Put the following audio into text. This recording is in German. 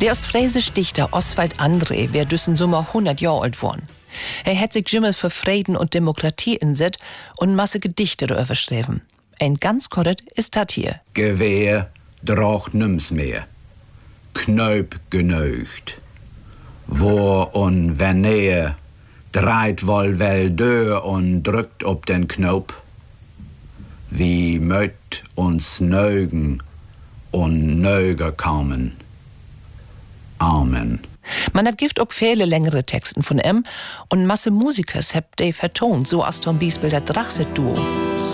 Der ostfriesische Dichter Oswald André wär düssen Sommer 100 Jahre alt worden. Er hat sich Jimmel für Frieden und Demokratie inset und Masse Gedichte darüber schreiben. Ein ganz korrekt ist das hier. Gewehr draucht nims mehr. Knöp genögt. Wo und wanneer dreht wohl wel dör und drückt ob den Knop. Wie möt uns neugen und neuger kommen. Amen. Man hat gibt auch viele längere Texten von und Masse Musikers habt die vertont, so als zum Beispiel der Drachset-Duo.